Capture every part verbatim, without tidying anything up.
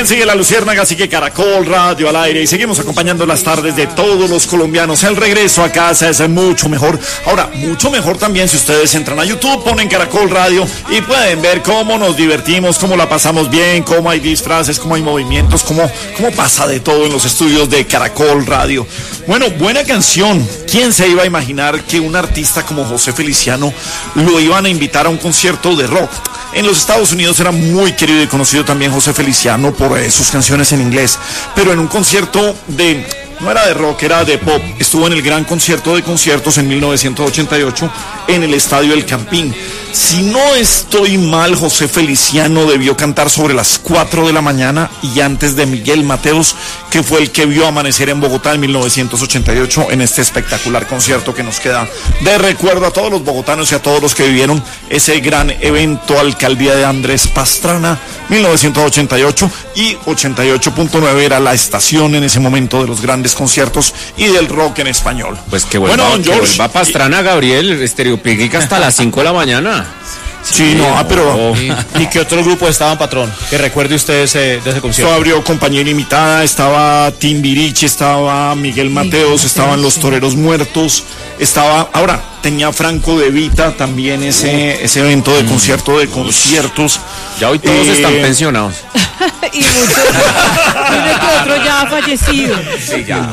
bien, sigue La Luciérnaga, sigue Caracol Radio al aire y seguimos acompañando las tardes de todos los colombianos. El regreso a casa es mucho mejor. Ahora, mucho mejor también si ustedes entran a YouTube, ponen Caracol Radio y pueden ver cómo nos divertimos, cómo la pasamos bien, cómo hay disfraces, cómo hay movimientos, cómo, cómo pasa de todo en los estudios de Caracol Radio. Bueno, buena canción. ¿Quién se iba a imaginar que un artista como José Feliciano lo iban a invitar a un concierto de rock? En los Estados Unidos era muy querido y conocido también José Feliciano por eh, sus canciones en inglés, pero en un concierto de, no era de rock, era de pop, estuvo en el gran concierto de conciertos en mil novecientos ochenta y ocho en el Estadio El Campín. Si no estoy mal, José Feliciano debió cantar sobre las cuatro de la mañana y antes de Miguel Mateos, que fue el que vio amanecer en Bogotá en mil novecientos ochenta y ocho en este espectacular concierto que nos queda de recuerdo a todos los bogotanos y a todos los que vivieron ese gran evento. Alcaldía de Andrés Pastrana, mil novecientos ochenta y ocho, y ochenta y ocho punto nueve era la estación en ese momento de los grandes conciertos y del rock en español. Pues que vuelva, bueno, que vuelva Pastrana, Gabriel, Estéreo Picnic hasta las cinco de la mañana. Sí, sí, no, ah, pero... ¿Y, ¿Y qué otro grupo estaban, patrón? Que recuerde usted ese, de ese concierto. Esto abrió Compañía Ilimitada, estaba Timbiriche, estaba Miguel Mateos, estaban Los Toreros Muertos, estaba... Ahora, tenía Franco De Vita también ese, ese evento de concierto de conciertos. Ya hoy todos eh... están pensionados. Y muchos... Mire que otro ya ha fallecido. Sí, ya.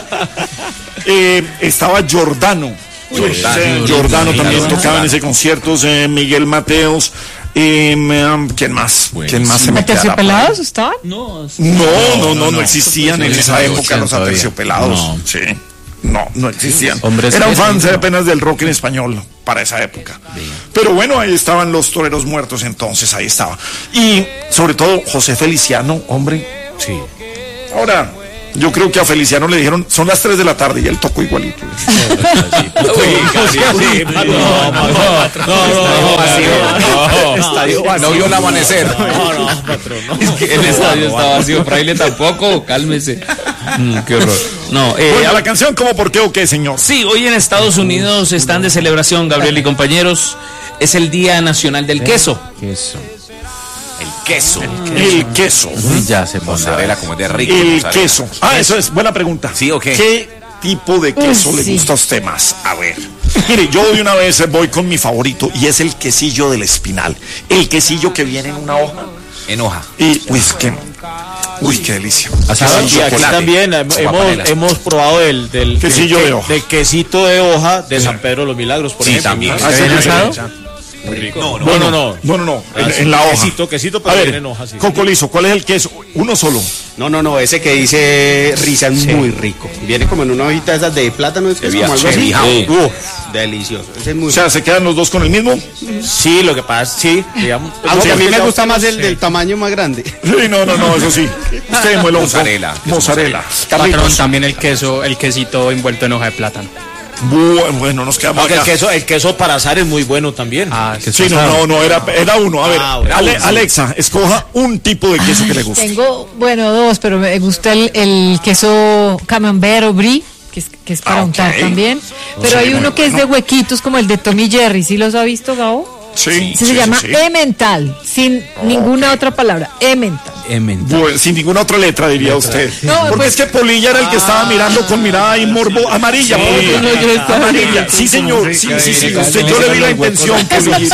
eh, estaba Giordano. Jordano, Jordano también tocaba en ese concierto, eh, Miguel Mateos, eh, ¿quién más? Bueno, ¿Quién más sí. se me ¿Aterciopelados estaban? No, no, no, no, no existían en esa época los Aterciopelados. No. Sí, no, no existían. Hombres Eran fans apenas del rock en español para esa época. Bien. Pero bueno, ahí estaban Los Toreros Muertos, entonces ahí estaba. Y sobre todo José Feliciano, hombre. Sí. Ahora... Yo creo que a Feliciano le dijeron, son las tres de la tarde y él tocó igualito. No vio el amanecer. No, no, patrón. Es que el estadio está vacío, Fraile tampoco, cálmese. Mm, qué horror. No, eh, bueno, la canción, ¿cómo, por qué o qué, señor? Sí, hoy en Estados Unidos están de celebración, Gabriel y compañeros. Es el Día Nacional del Queso. Queso. El queso. El queso. Uy, ya se mozzarella como de rico. El mozzarella. Queso. Ah, eso es buena pregunta. Sí, ¿o qué? ¿Qué tipo de queso Uy, le sí. gusta a usted más? A ver. Mire, yo de una vez voy con mi favorito y es el quesillo del Espinal. El quesillo que viene en una hoja. En hoja. Y, uy, es que... Uy, qué delicia. Aquí, aquí también hemos, hemos probado el del quesillo del, de hoja. Del quesito de hoja de San Pedro de los Milagros, por sí, ejemplo. También. ¿Ah, sí, muy rico. No, no, no, no, no, no, no. En, en la hoja. Quesito, quesito, pero a ver, viene en hoja, sí. Cocolizo, ¿cuál es el queso? Uno solo. No, no, no, ese que dice Risa es sí. muy rico. Viene como en una hojita de esas de plátano, es que es como algo así. Sí. Uf, delicioso. Ese es muy o sea, ¿se quedan los dos con el mismo? Sí, lo que pasa, sí, digamos. Aunque a mí me gusta más el del tamaño más grande. Sí, no, no, no, eso sí. Usted muelo mozzarella. Mozzarella. Patrón, también el queso, el quesito envuelto en hoja de plátano. Bueno, bueno, nos quedamos acá. El queso, el queso para asar es muy bueno también. Ah, sí, no, no, no, era, era uno. A ver, ah, bueno, Ale, Alexa, escoja un tipo de queso Ay, que le guste. Tengo, bueno, dos, pero me gusta el, el queso camembert o brie, que es, que es para ah, untar okay. también. Pero sí, hay uno que bueno. es de huequitos, como el de Tommy Jerry. ¿Sí los ha visto, Gabo? Sí. sí se sí, llama sí. Emmental, sin okay. ninguna otra palabra. Emmental. Emmental. Bueno, sin ninguna otra letra, diría letra. usted. No, porque pues, es que Polilla era el que estaba mirando con mirada y morbo amarilla. Sí, Polilla. No, yo estaba amarilla. Sí, señor. Sí, sí, sí. Usted, yo le vi la intención.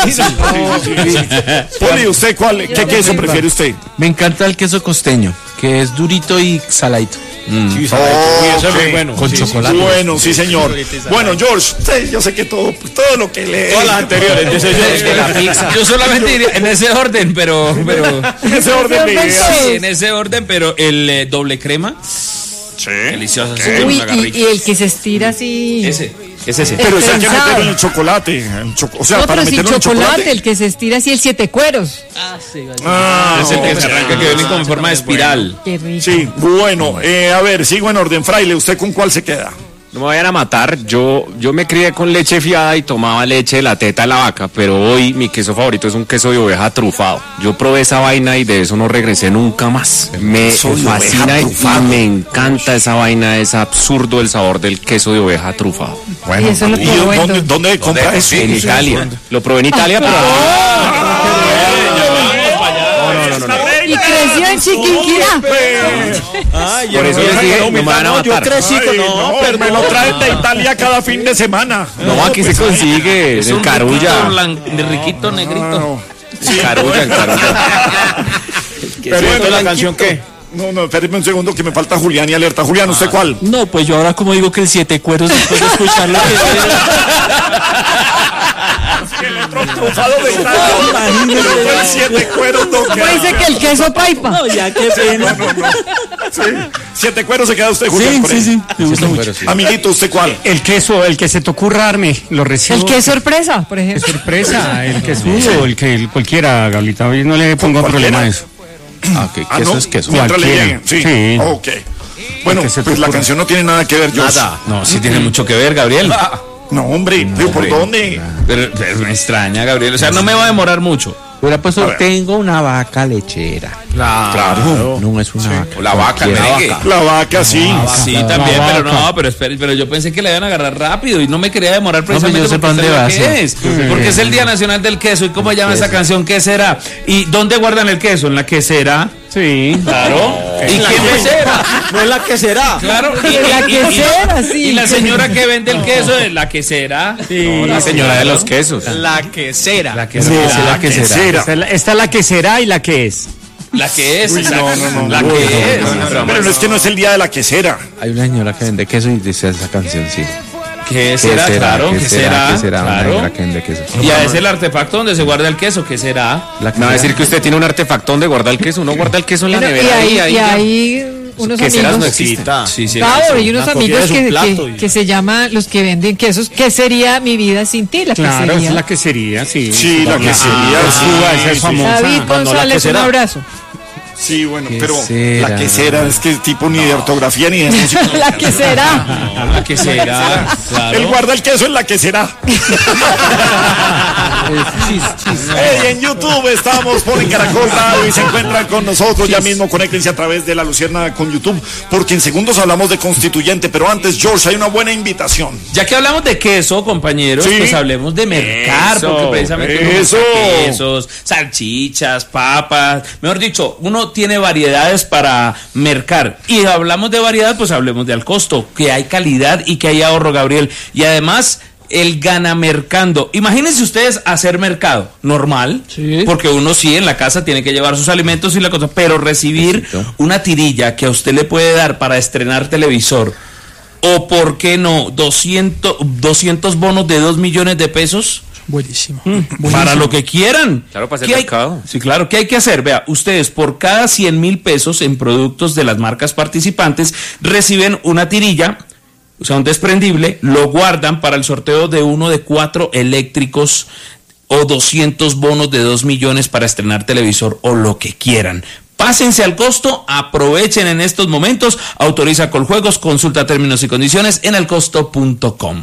Poli, ¿usted cuál? ¿Qué queso prefiere usted? Me encanta el queso costeño, que es durito y saladito. Mm. Sí, oh, eso okay. es muy bueno. Con sí, chocolate. Bueno, sí, señor. Bueno, George, usted, yo sé que todo, todo lo que lee. Todas las anteriores, dice George, de la pizza. Yo solamente diría en ese orden, pero. pero en ese orden, de ideas. Sí, en ese orden, pero el eh, doble crema. Sí. Delicioso. Okay. Uy, y, y el que se estira así. Ese. Es ese. Pero ese hay que meterlo en el chocolate. En cho o sea, no, para pero meterlo sin en chocolate, chocolate. El que se estira así, el siete cueros. Ah, sí, vale. Ah, es el que se arranca, que viene con forma de espiral. Qué rico. Sí, bueno, eh, a ver, sigo en orden. Fraile, ¿usted con cuál se queda? No me vayan a matar, yo, yo me crié con leche fiada y tomaba leche de la teta de la vaca, pero hoy mi queso favorito es un queso de oveja trufado. Yo probé esa vaina y de eso no regresé nunca más. Me fascina y me encanta esa vaina, es absurdo el sabor del queso de oveja trufado. Bueno, ¿y eso lo ¿y dónde, dónde compra eso? En Italia. Lo probé en Italia, pero... Y creció en Chiquinquirá. Ay, por eso les dije, no me van a matar. Yo crecí con... No, pero me lo traen de Italia cada fin de semana. No, aquí se consigue, Es en un Carulla. riquito, de riquito negrito. En Carulla, en Carulla. Pero bueno, ¿la canción qué? No, no, espérame un segundo que me falta Julián y alerta. Julián, ¿usted cuál? No, pues yo ahora como digo que el siete cueros después de escucharlo. El otro trufado de Italia. El siete cueros no ¿Cómo dice que el queso paipa? No, ya qué pena. Sí. Siete cueros se queda usted, Julián. Sí, por sí, ahí. sí, me gusta mucho. Amiguito, ¿usted cuál? El queso, el que se te ocurra darme, lo recibo. El que sorpresa, por Es ejemplo. sorpresa, el quesudo, el que el cualquiera, Gablita, hoy no le pongo ¿Cualquiera? problema a eso. Ah, ok, Ah, queso no, es queso. mientras le Cualquiera. lleguen. Sí. Sí. Ok. Bueno, El que se te pues la ocurra. canción no tiene nada que ver, Josh. Nada. No, sí tiene mucho que ver, Gabriel. No, hombre, ¿pero ¿por dónde? Pero, pero me extraña, Gabriel. O sea, no me va a demorar mucho. Hubiera puesto, A ver. tengo una vaca lechera. Claro. No es una vaca. O la vaca, cualquiera. merengue. La vaca, sí. Sí, La también, vaca. pero no, pero espere, pero yo pensé que le iban a agarrar rápido y no me quería demorar pues precisamente yo sé porque pa' dónde sé lo vas, que sí. es, porque es el Día Nacional del Queso. ¿Y cómo llama esa canción? ¿Qué será? ¿Y dónde guardan el queso? ¿En la quesera? Sí. Claro. ¿Y quién quesera? No es la que será. Claro. Y, En la y- y- quesera, sí. Y la señora que vende el queso es la quesera. No, la señora de los quesos. La quesera. La Sí, quesera. esa es la que será. quesera. Esta es la, esta es la que será y la que es. La que es. Uy, no, no, no, La no, que no, es. no, no, no, pero no es que no es el día de la quesera. Hay una señora que vende queso y dice esa canción, sí. ¿Qué será? Claro, ¿Qué ¿qué será? será? ¿Qué será? Una Claro. señora que vende queso. Y es el artefacto donde se guarda el queso. ¿Qué será? La Me va a decir que usted tiene un artefacto donde guarda el queso. Uno guarda el queso en la Bueno, y nevera. ahí, ahí y ya. ahí unos Queseras no amigos. existen. Sí, sí. Claro, hay unos Una amigos cogida de que, su plato que, y- que se llaman los que venden quesos. ¿Qué sería mi vida sin ti? La Claro, esa quesería. es la que sería, sí. Sí, la quesería, Ah, sí, Cuba, esa es sí. famosa. David no, la González, un quesera. abrazo. Sí, bueno, pero Quesera. la quesera es que tipo ni de ortografía ni de música. La que será. No, la que será. Claro. Él guarda el queso en la quesera. Hey, en YouTube estamos, ponen Caracol Radio y se encuentran con nosotros. Ya mismo conéctense a través de La Lucierna con YouTube, porque en segundos hablamos de constituyente. Pero antes, George, hay una buena invitación. Ya que hablamos de queso, compañeros, Sí. pues hablemos de mercar, Eso, porque precisamente uno eso. merca quesos, salchichas, papas, mejor dicho, uno tiene variedades para mercar. Y hablamos de variedad, pues hablemos de al costo, que hay calidad y que hay ahorro, Gabriel. Y además, el gana mercando. Imagínense ustedes hacer mercado normal, Sí. porque uno sí en la casa tiene que llevar sus alimentos y la cosa, pero recibir Exacto. una tirilla que a usted le puede dar para estrenar televisor, o por qué no, doscientos, doscientos bonos de dos millones de pesos. Buenísimo. Para lo que quieran. Claro, para hacer ¿Qué hay- mercado. Sí, claro. ¿Qué hay que hacer? Vea, ustedes por cada cien mil pesos en productos de las marcas participantes reciben una tirilla, o sea, un desprendible, lo guardan para el sorteo de uno de cuatro eléctricos o doscientos bonos de dos millones para estrenar televisor o lo que quieran. Pásense al costo, aprovechen en estos momentos, autoriza Coljuegos, consulta términos y condiciones en elcosto punto com.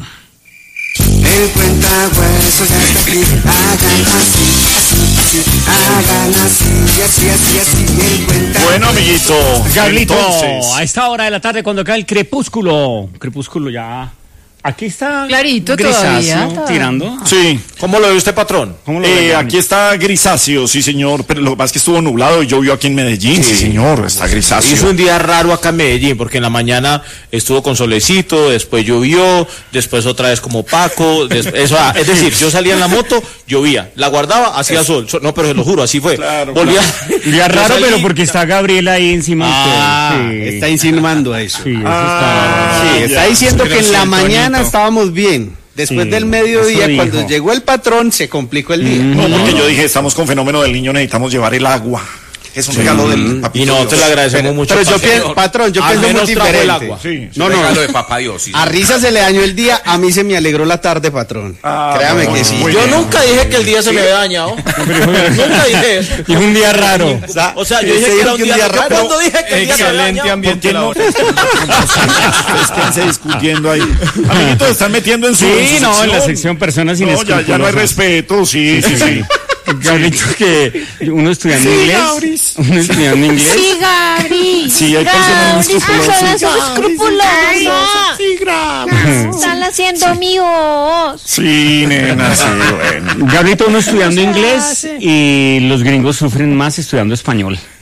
El cuentahuesos ya está aquí, hagan así, así, así, hagan así, así, así, así, el cuentahuesos. Bueno, amiguito. Gablito, entonces, a esta hora de la tarde cuando cae el crepúsculo, crepúsculo ya, aquí está Clarito grisáceo, todavía, todavía. tirando. Sí. ¿Cómo lo ve usted, patrón? ¿Cómo lo Eh, ve, aquí está grisáceo, sí señor, pero lo que pasa es que estuvo nublado y llovió aquí en Medellín, sí, señor, está grisáceo. Hizo un día raro acá en Medellín, porque en la mañana estuvo con solecito, después llovió, después otra vez como opaco, des- eso, ah, es decir, yo salía en la moto, llovía, la guardaba, hacía sol, So- no, pero se lo juro, así fue. Claro, Volvía, Día yo raro, salí- pero porque está Gabriela ahí encima Ah, de usted. Sí. está insinuando eso. Sí, eso Ah, Sí, está ya. diciendo que en la Pero mañana Tonito. estábamos bien. Después Sí, del eso mediodía, dijo. cuando llegó el patrón, se complicó el día. No, porque yo dije, estamos con fenómeno del niño, necesitamos llevar el agua. Es un regalo del papito Y nosotros Dios. le agradecemos mucho. Pero yo patrón. pienso, patrón, yo Al pienso muy menos trajo diferente. el agua. Sí, No, no, Regalo de papá Dios. sí. a Risa se le dañó el día, a mí se me alegró la tarde, patrón. Ah, Créame bueno, que sí. muy Yo bien. nunca dije que el día se me había dañado. Nunca dije eso. Y un día raro. O sea, yo Usted dije que dijo era un que un día, día yo raro. cuando dije que el día se había dañado. ¿Por qué no? Ustedes quédense discutiendo ahí. Amiguitos, están metiendo en su Sí, en su no, en la sección personas No, ya, ya no hay inescrupulosas. respeto, sí, sí, sí. Gabrito, que uno estudiando Sí, inglés. Gabris. Uno estudiando inglés. Sí, Gabri. Sí, hay personas inescrupulosas. escrupulosas. Están haciendo míos. Sí, nena, sí, bueno. Gabrito, uno estudiando inglés y los gringos sufren más estudiando español.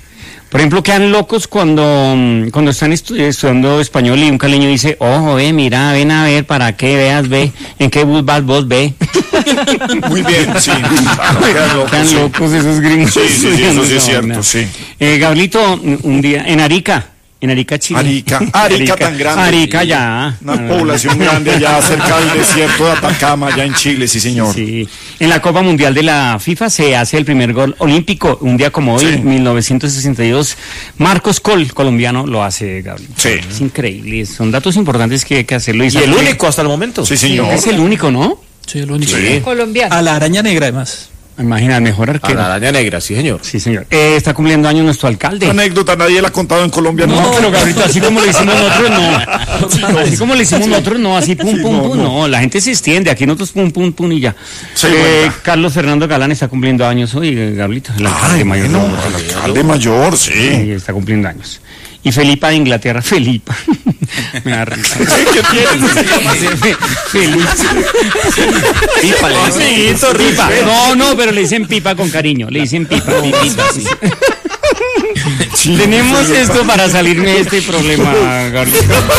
Por ejemplo, quedan locos cuando, mm, cuando están estu- estudiando español y un caleño dice, ojo, ve, mira, ven a ver, para qué veas, ve, en qué bus vas vos, ve. Muy bien, sí. Claro, quedan locos, Quedan sí. locos esos gringos. Sí, sí, sí, eso sí es No, cierto, no. sí. Eh, Gablito, un día, en Arica, en Arica, Chile. Arica, Arica tan grande. Arica ya. Una población grande allá cerca del desierto de Atacama, allá en Chile, sí señor. Sí. En la Copa Mundial de la FIFA se hace el primer gol olímpico, un día como hoy, Sí. mil novecientos sesenta y dos. Marcos Col, colombiano, lo hace, Gabriel. Sí. Es increíble, son datos importantes que hay que hacerlo. Y el único hasta el momento. Sí, señor. Es el único, ¿no? Sí, el único. Sí. Colombiano. A la araña negra, además. Imagina, el mejor A arquero. la araña negra, sí, señor. Sí, señor. Eh, está cumpliendo años nuestro alcalde. Anécdota, nadie la ha contado en Colombia, ¿no? No, pero Gabriel, así como lo hicimos nosotros, no. Así como lo hicimos nosotros, no, así pum, Sí, pum, no, pum, no. no. La gente se extiende, aquí nosotros pum, pum, pum y ya. Sí, Eh, bueno. Carlos Fernando Galán está cumpliendo años hoy, eh, Gabrielito, el alcalde Ay, mayor. bueno, de Bogotá. el alcalde mayor, sí. Sí, está cumpliendo años. Y Felipa de Inglaterra, Felipa. Me da risa. ¿Qué tienes? Felipa. Pipa, le dicen. Sí, Pipa. No, no, pero le dicen Pipa con cariño. Le dicen Pipa. Pipita, sí. Sí, Tenemos Felipa. esto para salirme de este problema, Gabriel.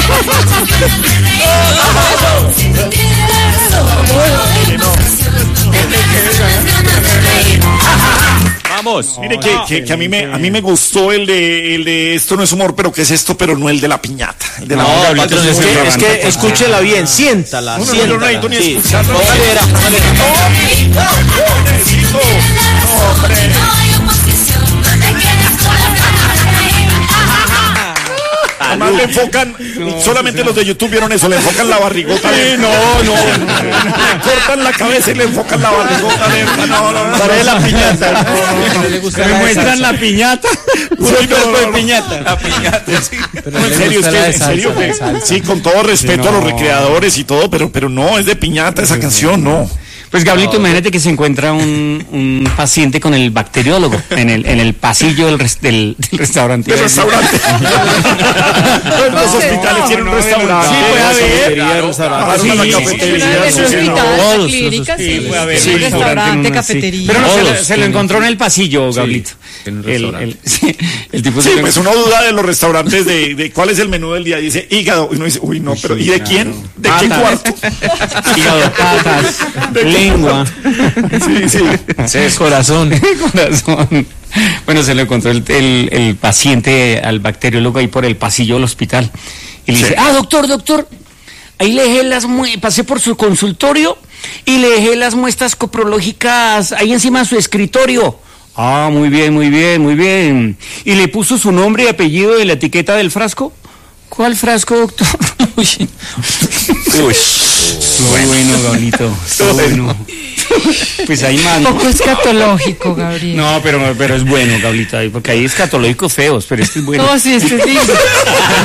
Vamos. Mire que, que, que a mí me a mí me gustó el de el de esto no es humor, pero que es esto, pero no el de la piñata. El de la No, piñata, patrón, es muy que, es relevante. que escúchela bien, siéntala, No, no, no, no siéntala. necesito ni Sí. escucharlo. Póngale, era, póngale. Necesito. No, hombre. Además le enfocan, solamente los de YouTube vieron eso, le enfocan la barrigota de no, no, le cortan la cabeza y le enfocan la barrigota de no, no, no. Paré la piñata. Me muestran la piñata. Puro Sí, no, cuerpo no, de no. piñata. La piñata, sí. No, en serio, es que, en serio, que- sí, con todo respeto Sí, a los no. recreadores y todo, pero, pero no, es de piñata esa canción, no. Pues Gablito, imagínate que se encuentra un, un paciente con el bacteriólogo en el, en el pasillo del, res- del, del restaurante. De restaurante. Pues los hospitales no, tienen no, un restaurante. Sí, puede haber. Cafetería, restaurante. Claro, Sí, la sí, cafetería, Una de sí, los sí, no. hospitales, Todos la los clínica, hospitales. sí, Puede haber sí, un restaurante, en una- sí. cafetería. Pero no, se, lo- Todos se lo encontró en el pasillo, Gablito. en un El, restaurante. el, sí, el tipo Sí, se lo- pues uno duda de los restaurantes de, de cuál es el menú del día. Dice hígado. Y uno dice, uy, no, pero ¿y de quién? ¿De qué Patas. cuarto? hígado, patas, lengua. Sí, sí. Corazón. Corazón. Bueno, se le encontró el, el, el paciente al bacteriólogo ahí por el pasillo del hospital. Y le Sí. dice, ah, doctor, doctor, ahí le dejé las mue- pasé por su consultorio y le dejé las muestras coprológicas ahí encima de su escritorio. Ah, muy bien, muy bien, muy bien. ¿Y le puso su nombre y apellido en la etiqueta del frasco? ¿Cuál frasco, doctor? Uy. Uy. Muy bueno, Gablito. Estuvo bueno. Pues ahí más. ¿no? Poco escatológico, Gabriel. No, pero, pero es bueno, Gablito, ahí, porque hay escatológicos feos, pero este es bueno. No, sí, este es lindo.